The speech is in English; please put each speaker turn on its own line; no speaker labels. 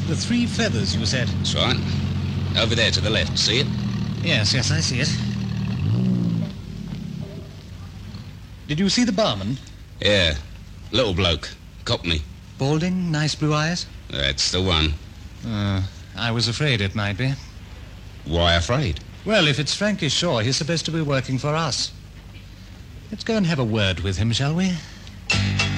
The Three Feathers, you said?
That's right. Over there to the left. See it?
Yes, I see it. Did you see the barman?
Yeah. Little bloke. Cockney.
Balding, nice blue eyes?
That's the one.
I was afraid it might be.
Why afraid?
Well, if it's Frankie Shaw, he's supposed to be working for us. Let's go and have a word with him, shall we?